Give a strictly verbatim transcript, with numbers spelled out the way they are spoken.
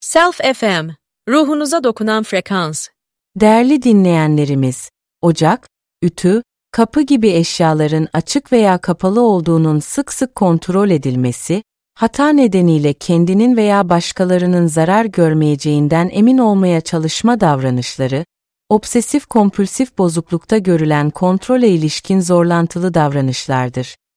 Self F M, ruhunuza dokunan frekans. Değerli dinleyenlerimiz, ocak, ütü, kapı gibi eşyaların açık veya kapalı olduğunun sık sık kontrol edilmesi, hata nedeniyle kendinin veya başkalarının zarar görmeyeceğinden emin olmaya çalışma davranışları, obsesif kompulsif bozuklukta görülen kontrole ilişkin zorlantılı davranışlardır.